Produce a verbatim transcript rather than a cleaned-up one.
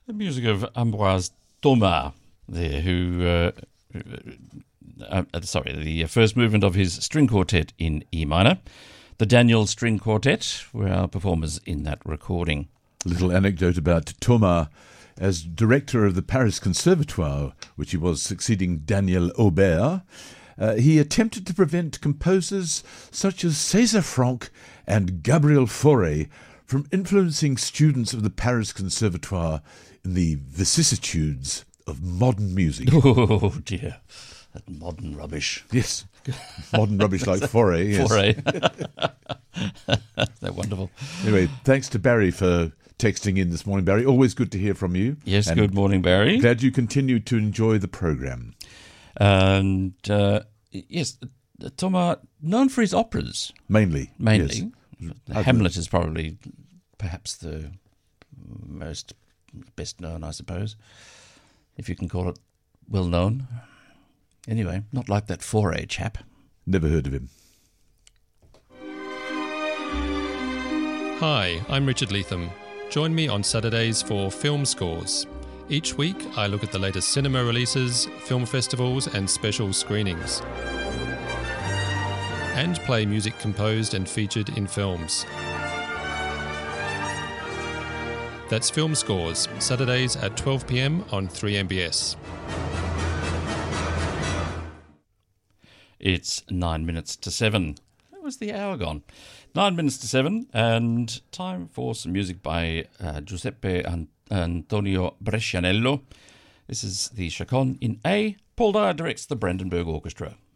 The music of Ambroise Thomas there, who, uh, uh, uh, sorry, the first movement of his string quartet in E minor. The Daniel String Quartet were our performers in that recording. A little anecdote about Thomas. As director of the Paris Conservatoire, which he was succeeding Daniel Aubert, uh, he attempted to prevent composers such as César Franck and Gabriel Fauré from influencing students of the Paris Conservatoire in the vicissitudes of modern music. Oh dear, that modern rubbish. Yes, modern rubbish like Fauré. Yes. Fauré. They're wonderful. Anyway, thanks to Barry for texting in this morning, Barry. Always good to hear from you. Yes, and good morning, Barry. Glad you continue to enjoy the programme. And uh, yes, Thomas, known for his operas. Mainly. Mainly. Yes. Hamlet is probably perhaps the most best known, I suppose, if you can call it well known. Anyway, not like that Fauré chap. Never heard of him. Hi, I'm Richard Leatham. Join me on Saturdays for Film Scores. Each week, I look at the latest cinema releases, film festivals, and special screenings. And play music composed and featured in films. That's Film Scores, Saturdays at twelve p m on three M B S. It's nine minutes to seven. Where was the hour gone? Nine minutes to seven, and time for some music by uh, Giuseppe An- Antonio Brescianello. This is the Chaconne in A. Paul Dyer directs the Brandenburg Orchestra.